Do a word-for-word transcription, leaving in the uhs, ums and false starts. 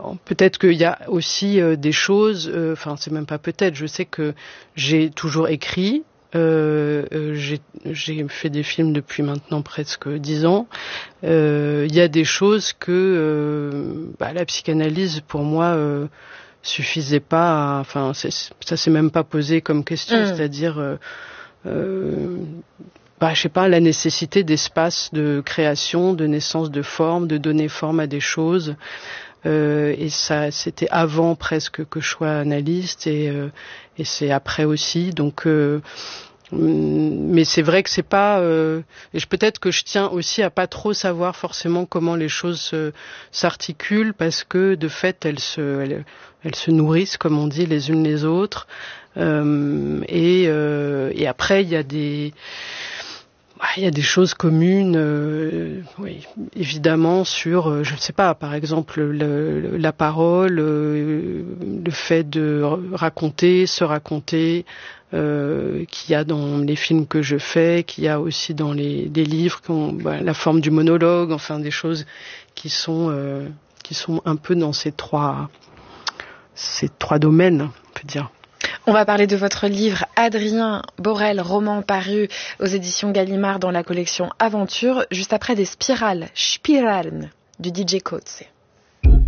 alors peut-être qu'il y a aussi euh, des choses, enfin euh, c'est même pas peut-être, je sais que j'ai toujours écrit, euh, euh, j'ai, j'ai fait des films depuis maintenant presque dix ans. Il euh, y a des choses que euh, bah, la psychanalyse pour moi euh, suffisait pas, à, enfin c'est, ça s'est même pas posé comme question, mmh. c'est-à-dire euh, euh, bah, je sais pas, la nécessité d'espace de création, de naissance de forme, de donner forme à des choses. Euh, et ça, c'était avant presque que je sois analyste et, euh, et c'est après aussi. Donc, euh, mais c'est vrai que c'est pas. Euh, et je, peut-être que je tiens aussi à pas trop savoir forcément comment les choses euh, s'articulent parce que de fait, elles se, elles, elles se nourrissent, comme on dit, les unes les autres. Euh, et, euh, et après, il y a des Il y a des choses communes, euh, oui, évidemment, sur, euh, je ne sais pas, par exemple, le, la parole, euh, le fait de raconter, se raconter, euh, qu'il y a dans les films que je fais, qu'il y a aussi dans les, les livres, qui ont, bah, la forme du monologue, enfin des choses qui sont, euh, qui sont un peu dans ces trois, ces trois domaines, on peut dire. On va parler de votre livre Adrien Borel, roman paru aux éditions Gallimard dans la collection Aventure, juste après des spirales, Spiralen, du D J Coates.